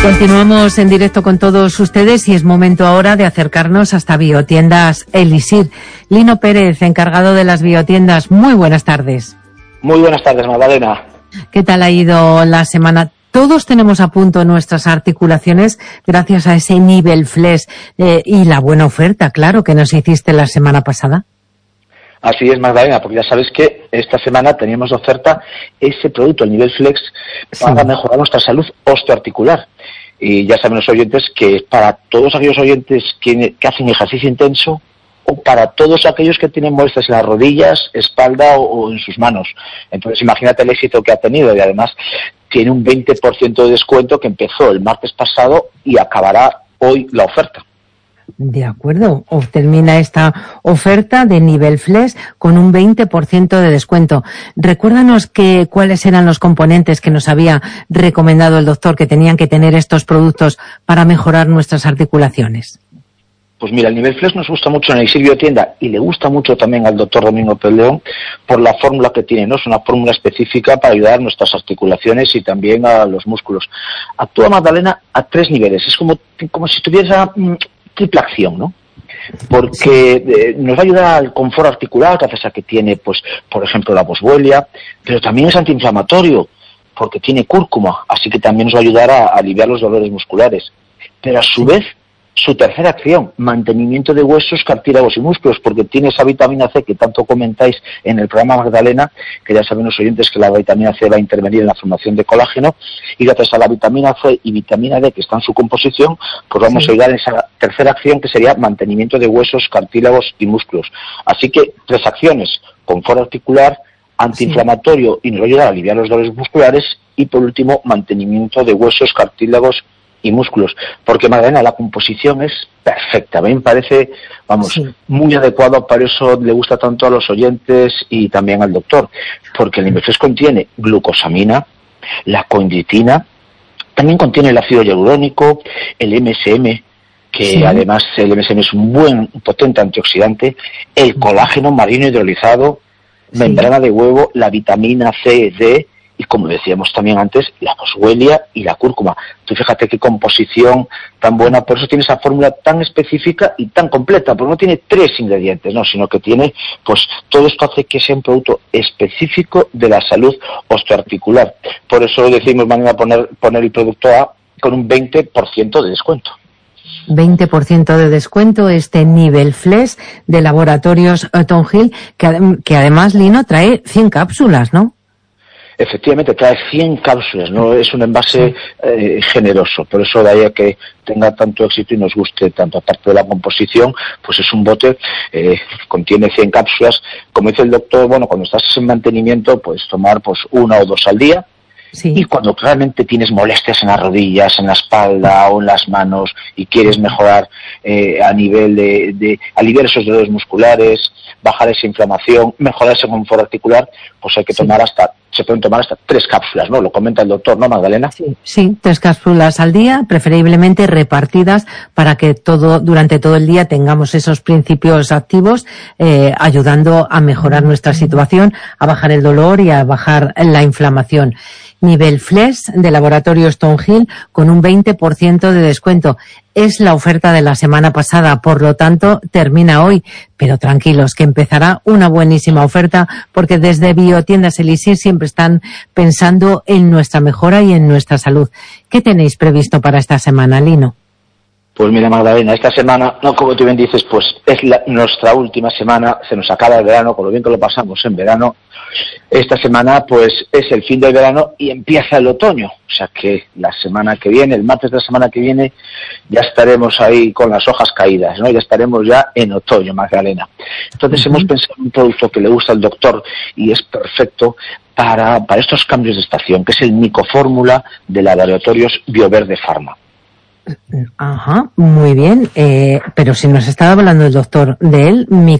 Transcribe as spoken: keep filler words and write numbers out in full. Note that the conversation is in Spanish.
Continuamos en directo con todos ustedes y es momento ahora de acercarnos hasta Biotiendas Elixir. Lino Pérez, encargado de las biotiendas, muy buenas tardes. Muy buenas tardes, Magdalena. ¿Qué tal ha ido la semana? Todos tenemos a punto nuestras articulaciones gracias a ese nivel flex eh, y la buena oferta, claro, que nos hiciste la semana pasada. Así es, Magdalena, porque ya sabes que esta semana teníamos de oferta ese producto, el nivel flex, para sí. mejorar nuestra salud osteoarticular. Y ya saben los oyentes que para todos aquellos oyentes que, que hacen ejercicio intenso o para todos aquellos que tienen molestias en las rodillas, espalda o, o en sus manos. Entonces imagínate el éxito que ha tenido y además tiene un veinte por ciento de descuento que empezó el martes pasado y acabará hoy la oferta. De acuerdo, o termina esta oferta de nivel flex con un veinte por ciento de descuento. Recuérdanos que cuáles eran los componentes que nos había recomendado el doctor que tenían que tener estos productos para mejorar nuestras articulaciones. Pues mira, el nivel flex nos gusta mucho en Elixir Biotienda y le gusta mucho también al doctor Domingo Peleón por la fórmula que tiene, ¿no? Es una fórmula específica para ayudar a nuestras articulaciones y también a los músculos. Actúa, Magdalena, a tres niveles. Es como, como si tuviera mmm, triple acción, ¿no? Porque eh, nos va a ayudar al confort articular, gracias a que tiene, pues, por ejemplo, la boswellia, pero también es antiinflamatorio, porque tiene cúrcuma, así que también nos va a ayudar a, a aliviar los dolores musculares. Pero a su vez, su tercera acción, mantenimiento de huesos, cartílagos y músculos, porque tiene esa vitamina C que tanto comentáis en el programa, Magdalena, que ya saben los oyentes que la vitamina C va a intervenir en la formación de colágeno, y gracias a la vitamina C y vitamina D que está en su composición, pues vamos sí. a ayudar en esa tercera acción que sería mantenimiento de huesos, cartílagos y músculos. Así que tres acciones: confort articular, antiinflamatorio sí. y nos va a ayudar a aliviar los dolores musculares, y por último, mantenimiento de huesos, cartílagos y músculos, porque Magdalena, la composición es perfecta, me parece, vamos, sí. muy adecuado, para eso le gusta tanto a los oyentes y también al doctor, porque el nivel flex contiene glucosamina, la condroitina, también contiene el ácido hialurónico, el M S M, que sí. además el M S M es un buen, potente antioxidante, el colágeno marino hidrolizado, sí. membrana de huevo, la vitamina C, D, y como decíamos también antes, la boswellia y la cúrcuma. Tú fíjate qué composición tan buena, por eso tiene esa fórmula tan específica y tan completa, porque no tiene tres ingredientes, no, sino que tiene, pues todo esto hace que sea un producto específico de la salud osteoarticular. Por eso decimos, van a poner, poner el producto A con un veinte por ciento de descuento. veinte por ciento de descuento este nivel flex de Laboratorios Thornhill, que, que además, Lino, trae cien cápsulas, ¿no? Efectivamente, trae cien cápsulas, no es un envase eh, generoso, por eso de ahí a que tenga tanto éxito y nos guste tanto. Aparte de la composición, pues es un bote, eh, contiene cien cápsulas. Como dice el doctor, bueno, cuando estás en mantenimiento, puedes tomar pues una o dos al día. Sí. Y cuando realmente tienes molestias en las rodillas, en la espalda o en las manos y quieres mejorar eh, a nivel de, de aliviar esos dolores musculares, bajar esa inflamación, mejorar ese confort articular, pues hay que tomar sí. hasta, se pueden tomar hasta tres cápsulas, ¿no? Lo comenta el doctor, ¿no, Magdalena? Sí, sí, tres cápsulas al día, preferiblemente repartidas para que todo, durante todo el día tengamos esos principios activos, eh, ayudando a mejorar nuestra situación, a bajar el dolor y a bajar la inflamación. Nivel flex de Laboratorios Thornhill con un veinte por ciento de descuento. Es la oferta de la semana pasada, por lo tanto termina hoy, pero tranquilos que empezará una buenísima oferta, porque desde Biotiendas Elixir siempre están pensando en nuestra mejora y en nuestra salud. ¿Qué tenéis previsto para esta semana, Lino? Pues mira, Magdalena, esta semana, no, como tú bien dices, pues es la, nuestra última semana, se nos acaba el verano, con lo bien que lo pasamos en verano. Esta semana, pues, es el fin del verano y empieza el otoño. O sea que la semana que viene, el martes de la semana que viene, ya estaremos ahí con las hojas caídas, ¿no? Ya estaremos ya en otoño, Magdalena. Entonces uh-huh. hemos pensado en un producto que le gusta al doctor y es perfecto para, para estos cambios de estación, que es el Micofórmula de Laboratorios Bioverde Pharma. Ajá, muy bien. Eh, pero si nos estaba hablando el doctor de él,